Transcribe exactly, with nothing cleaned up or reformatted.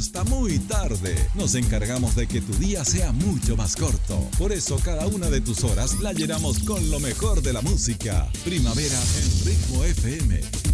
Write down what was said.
hasta muy tarde. Nos encargamos de que tu día sea mucho más corto. Por eso cada una de tus horas la llenamos con lo mejor de la música. Primavera en Ritmo F M.